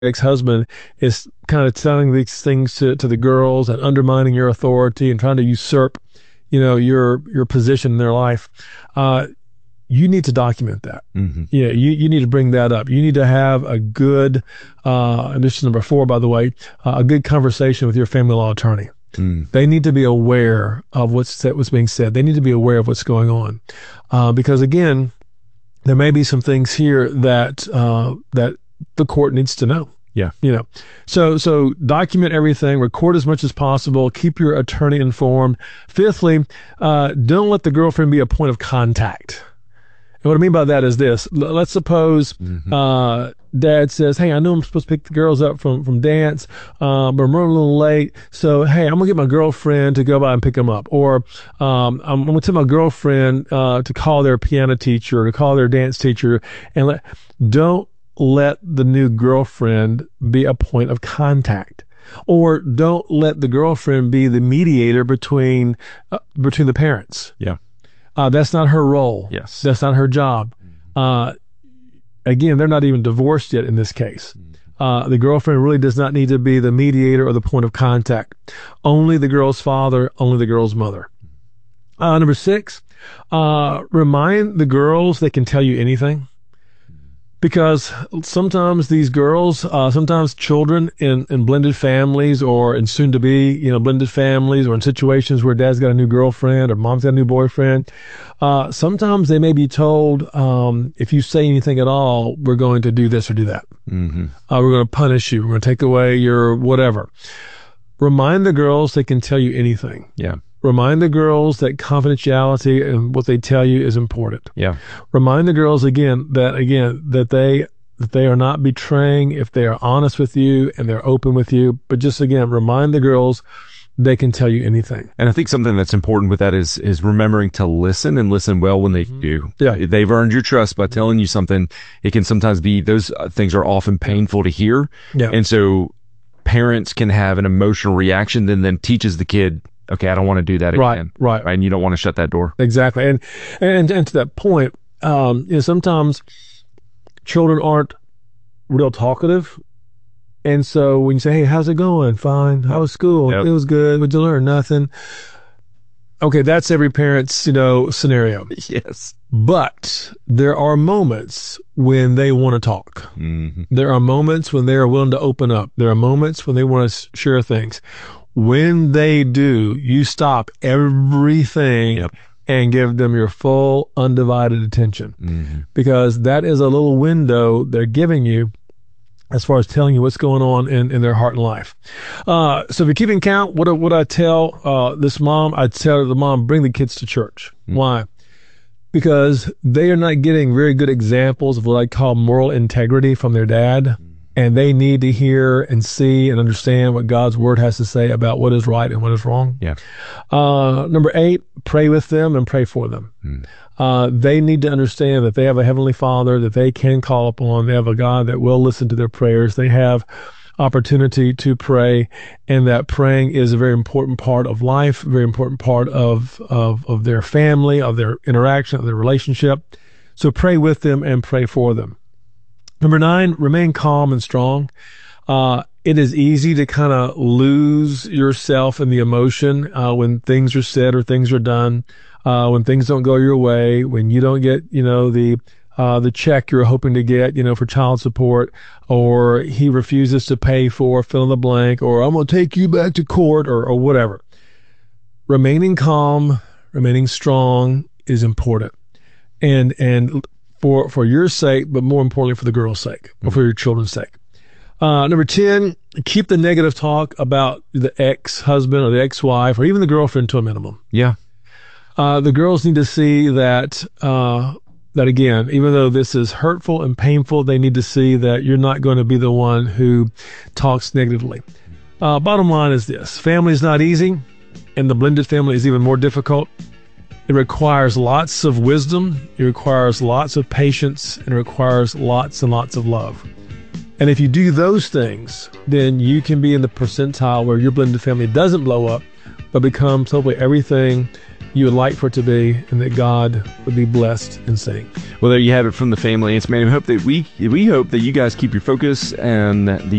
ex-husband is kind of telling these things to the girls and undermining your authority and trying to usurp, your position in their life, you need to document that. Mm-hmm. Yeah, you need to bring that up. You need to have a good, and this is number 4, by the way, a good conversation with your family law attorney. They need to be aware of what's being said. They need to be aware of what's going on, because again, there may be some things here that the court needs to know. Yeah. So document everything, record as much as possible, keep your attorney informed. Fifthly, don't let the girlfriend be a point of contact. And what I mean by that is this. Let's suppose dad says, hey, I know I'm supposed to pick the girls up from dance, but I'm running a little late. So, hey, I'm going to get my girlfriend to go by and pick them up. Or I'm going to tell my girlfriend to call their piano teacher or to call their dance teacher. And don't let the new girlfriend be a point of contact. Or don't let the girlfriend be the mediator between the parents. Yeah. That's not her role. Yes. That's not her job. Again, they're not even divorced yet in this case. The girlfriend really does not need to be the mediator or the point of contact. Only the girl's father, only the girl's mother. Number 6, remind the girls they can tell you anything. Because sometimes these girls, sometimes children in blended families or in soon to be, blended families or in situations where dad's got a new girlfriend or mom's got a new boyfriend, sometimes they may be told, if you say anything at all, we're going to do this or do that. Mm-hmm. We're going to punish you. We're going to take away your whatever. Remind the girls they can tell you anything. Yeah. Remind the girls that confidentiality and what they tell you is important. Yeah. Remind the girls that they are not betraying if they are honest with you and they're open with you. But just again, remind the girls they can tell you anything. And I think something that's important with that is remembering to listen and listen well when they do. Yeah. They've earned your trust by telling you something. It can sometimes be, those things are often painful to hear. Yeah. And so parents can have an emotional reaction that then teaches the kid, okay, I don't want to do that again. Right. And you don't want to shut that door. Exactly. And to that point, sometimes children aren't real talkative. And so when you say, hey, how's it going? Fine. How was school? Yep. It was good. What'd you learn? Nothing. Okay, that's every parent's, scenario. Yes. But there are moments when they want to talk. Mm-hmm. There are moments when they are willing to open up. There are moments when they want to share things. When they do, you stop everything and give them your full undivided attention, because that is a little window they're giving you as far as telling you what's going on in their heart and life. So if you're keeping count, what I tell this mom, I tell the mom, bring the kids to church. Why? Because they are not getting very good examples of what I call moral integrity from their dad. And they need to hear and see and understand what God's word has to say about what is right and what is wrong. Yeah. Number 8, pray with them and pray for them. They need to understand that they have a heavenly Father that they can call upon. They have a God that will listen to their prayers. They have opportunity to pray, and that praying is a very important part of life, a very important part of their family, of their interaction, of their relationship. So pray with them and pray for them. Number 9, remain calm and strong. It is easy to kind of lose yourself in the emotion when things are said or things are done, when things don't go your way, when you don't get, the check you're hoping to get, for child support, or he refuses to pay for fill in the blank, or I'm going to take you back to court, or whatever. Remaining calm, remaining strong is important. And for your sake, but more importantly for the girl's sake, or for your children's sake. Number 10, keep the negative talk about the ex-husband or the ex-wife or even the girlfriend to a minimum. Yeah. The girls need to see that again, even though this is hurtful and painful, they need to see that you're not going to be the one who talks negatively. Bottom line is this: family is not easy, and the blended family is even more difficult. It requires lots of wisdom, it requires lots of patience, and it requires lots and lots of love. And if you do those things, then you can be in the percentile where your blended family doesn't blow up, but becomes hopefully everything you would like for it to be, and that God would be blessed in seeing. Well, there you have it from the family. It's man. We hope that you guys keep your focus and the